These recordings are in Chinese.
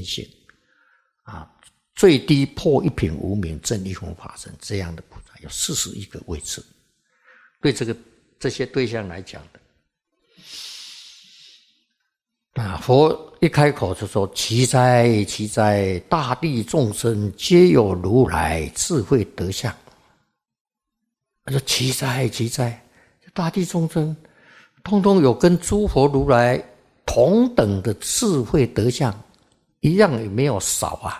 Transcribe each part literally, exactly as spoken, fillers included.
性啊，最低破一品无明证一空法身，这样的菩萨有四十一个位次。对这个这些对象来讲的啊，佛一开口就说：其哉其哉，大地众生皆有如来智慧德相。他说：其哉其哉，大地众生通通有跟诸佛如来同等的智慧德相，一样也没有少啊。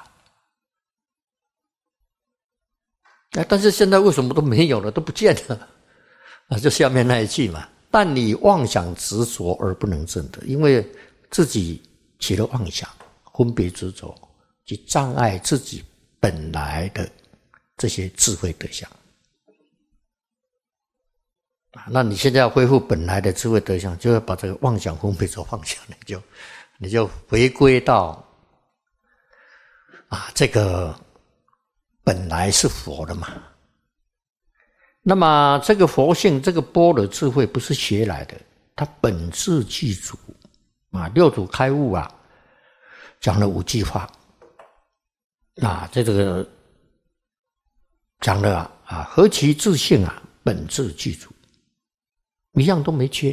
但是现在为什么都没有了，都不见了啊？就下面那一句嘛，但你妄想执着而不能证得，因为自己起了妄想，分别执着，去障碍自己本来的这些智慧德相。那你现在要恢复本来的智慧德相，就要把这个妄想分别执着放下，你就你就回归到啊这个本来是佛的嘛。那么这个佛性，这个般若智慧不是学来的，它本质具足啊。六祖开悟啊，讲了五句话啊，这个讲了啊，啊何其自性啊，本质具足，一样都没缺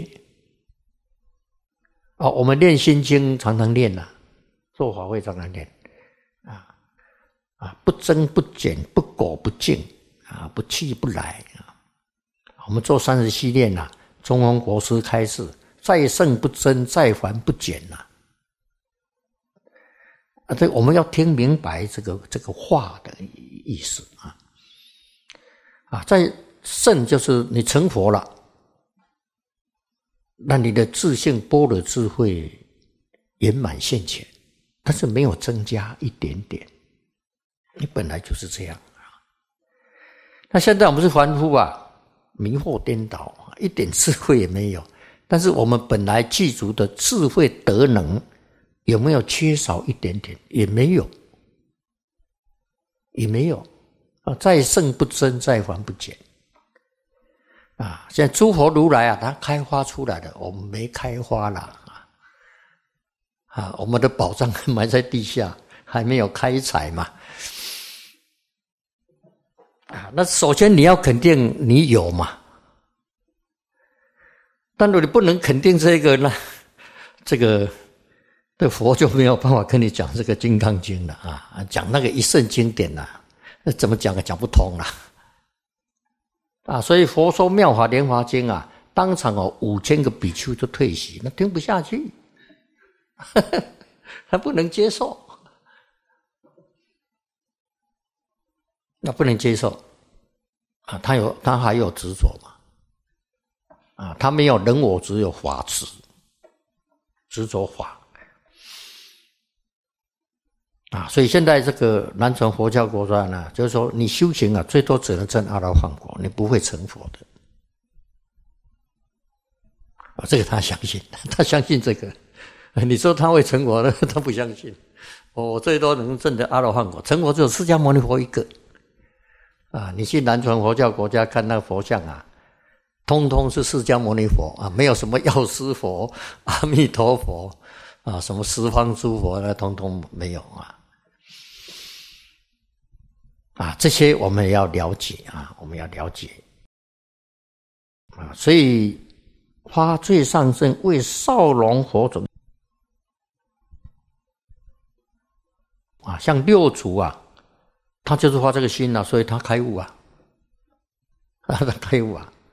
啊。我们念心经常常念啊，做法会常常念啊啊，不增不减，不垢不净啊，不去不来啊。我们做三十七念啊，中峰国师开示：再胜不增，再还不减呐。啊，这我们要听明白这个这个话的意思啊啊，再胜就是你成佛了，那你的自性般若智慧圆满现前，但是没有增加一点点，你本来就是这样啊。那现在我们是凡夫啊，迷惑颠倒，一点智慧也没有。但是我们本来具足的智慧德能，有没有缺少一点点？也没有，也没有啊！再胜不增，再还不减啊！现在诸佛如来啊，他开花出来了，我们没开花啦啊！啊，我们的宝藏埋在地下，还没有开采嘛。啊，那首先你要肯定你有嘛，但如果你不能肯定这个呢，这个这佛就没有办法跟你讲这个《金刚经》了啊，讲那个一圣经典了，那怎么讲也讲不通了啊！所以佛说《妙法莲华经》啊，当场哦五千个比丘就退席，那听不下去，他不能接受。那不能接受啊！他有他还有执着嘛？啊，他没有人我，只有法执，执着法啊！所以现在这个南传佛教国家呢，就是说你修行啊，最多只能证阿罗汉果，你不会成佛的啊！这个他相信，他相信这个。你说他会成佛呢？他不相信。我最多能证得阿罗汉果，成佛只有释迦牟尼佛一个。啊，你去南传佛教国家看那个佛像啊，通通是释迦牟尼佛啊，没有什么药师佛、阿弥陀佛啊，什么十方诸佛那通通没有啊。啊，这些我们也要了解啊，我们要了解啊。所以发最上圣为少龙佛种啊，像六祖啊。他就是发这个心啊，所以他开悟啊，他开悟啊，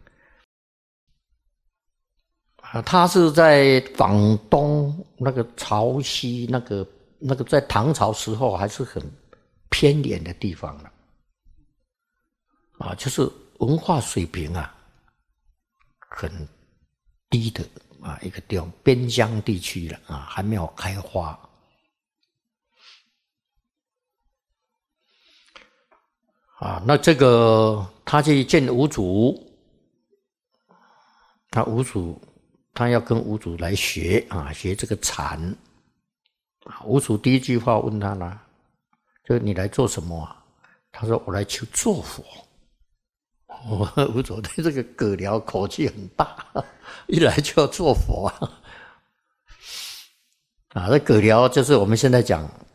啊，他是在广东那个潮汐那个那个在唐朝时候还是很偏远的地方了，啊，就是文化水平啊很低的啊一个地方，边疆地区了啊，还没有开花。啊，那这个他去见五祖，他五祖他要跟五祖来学啊，学这个禅。啊，五祖第一句话问他呢，就你来做什么啊？他说我来求做佛。哦，五祖对这个葛僚口气很大，一来就要做佛啊。啊，这葛僚就是我们现在讲